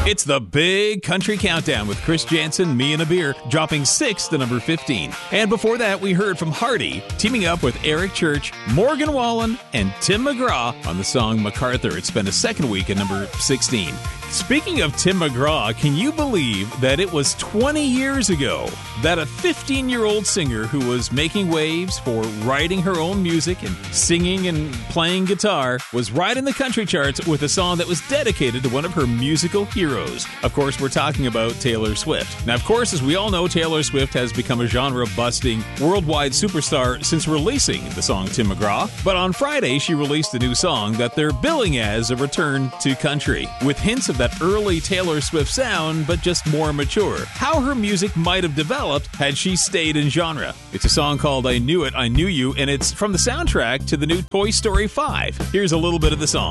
It's the Big Country Countdown with Chris Jansen, me and a beer, dropping 6 to number 15. And before that, we heard from Hardy, teaming up with Eric Church, Morgan Wallen, and Tim McGraw on the song MacArthur. It spent a second week at number 16. Speaking of Tim McGraw, can you believe that it was 20 years ago that a 15-year-old singer who was making waves for writing her own music and singing and playing guitar was riding the country charts with a song that was dedicated to one of her musical heroes? Of course, we're talking about Taylor Swift. Now, of course, as we all know, Taylor Swift has become a genre-busting worldwide superstar since releasing the song Tim McGraw. But on Friday, she released a new song that they're billing as a return to country, with hints of that early Taylor Swift sound, but just more mature. How her music might have developed had she stayed in genre. It's a song called I Knew It, I Knew You, and it's from the soundtrack to the new Toy Story 5. Here's a little bit of the song.